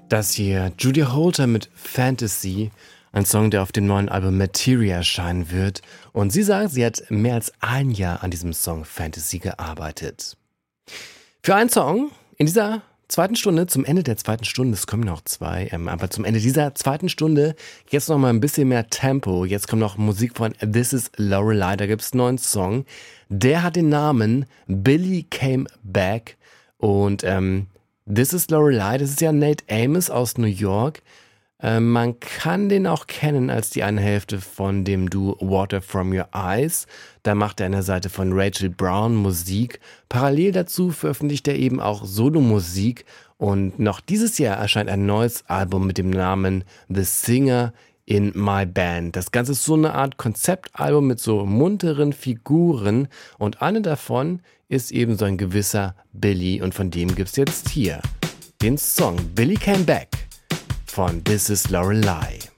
Das hier, Julia Holter mit Fantasy, ein Song, der auf dem neuen Album Materia erscheinen wird. Und sie sagt, sie hat mehr als ein Jahr an diesem Song Fantasy gearbeitet. Für einen Song in dieser zweiten Stunde, zum Ende der zweiten Stunde, es kommen noch zwei, aber zum Ende dieser zweiten Stunde jetzt noch mal ein bisschen mehr Tempo. Jetzt kommt noch Musik von This Is Lorelei, da gibt es einen neuen Song. Der hat den Namen Billy Came Back und This Is Lorelei, das ist ja Nate Amos aus New York. Man kann den auch kennen als die eine Hälfte von dem Duo Water From Your Eyes. Da macht er an der Seite von Rachel Brown Musik. Parallel dazu veröffentlicht er eben auch Solomusik. Und noch dieses Jahr erscheint ein neues Album mit dem Namen The Singer in My Band. Das Ganze ist so eine Art Konzeptalbum mit so munteren Figuren. Und eine davon ist eben so ein gewisser Billy. Und von dem gibt's jetzt hier den Song Billy Came Back von This Is Lorelei.